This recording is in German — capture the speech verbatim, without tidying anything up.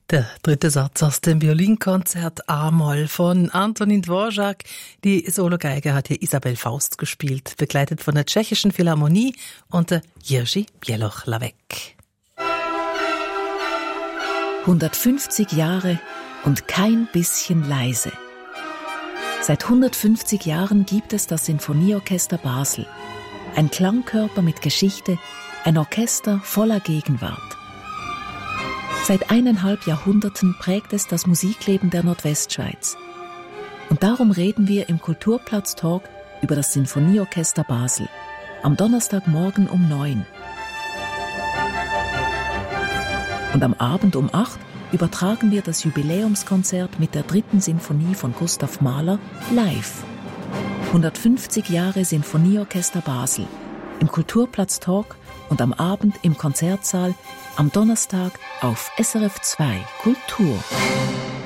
Der dritte Satz aus dem Violinkonzert A-Moll von Antonín Dvořák. Die Sologeige hat hier Isabel Faust gespielt, begleitet von der Tschechischen Philharmonie und der Jiří Běloch-Lavek. hundertfünfzig Jahre und kein bisschen leise. Seit hundertfünfzig Jahren gibt es das Sinfonieorchester Basel. Ein Klangkörper mit Geschichte, ein Orchester voller Gegenwart. Seit eineinhalb Jahrhunderten prägt es das Musikleben der Nordwestschweiz. Und darum reden wir im Kulturplatz-Talk über das Sinfonieorchester Basel. Am Donnerstagmorgen um neun. Und am Abend um acht übertragen wir das Jubiläumskonzert mit der dritten Sinfonie von Gustav Mahler live. hundertfünfzig Jahre Sinfonieorchester Basel. Im Kulturplatz-Talk und am Abend im Konzertsaal, am Donnerstag auf S R F zwei Kultur.